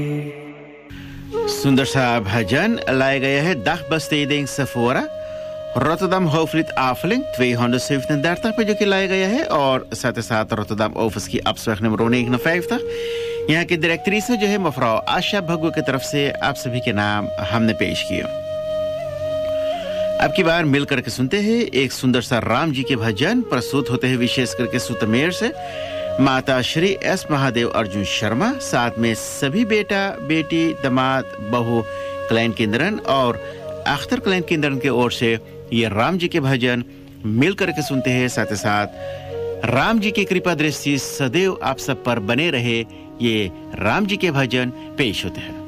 सुंदर सा भजन लाया गया है Dag besteding Sephora Rotterdam hoofdlid Afeling 237 पे जो कि लाया गया है और साथ ही साथ रोटरडम ऑफिस की अपस्वेग नंबर 59 यहाँ की डायरेक्ट्रेस जो है मफ्राव आशा भगवा की तरफ से आप सभी के नाम हमने पेश किए। अब की बार मिल करके सुनते हैं एक सुंदर सा राम जी के भजन प्रस्तुत होते हैं विशेष करके सुतमेर से माता श्री एस महादेव अर्जुन शर्मा, साथ में सभी बेटा बेटी दामाद बहू क्लाइंट केंद्रन और अख्तर क्लाइंट केंद्रन के ओर से ये राम जी के भजन मिल करके सुनते हैं। साथ ही साथ राम जी की कृपा दृष्टि सदैव आप सब पर बने रहे, ये राम जी के भजन पेश होते हैं।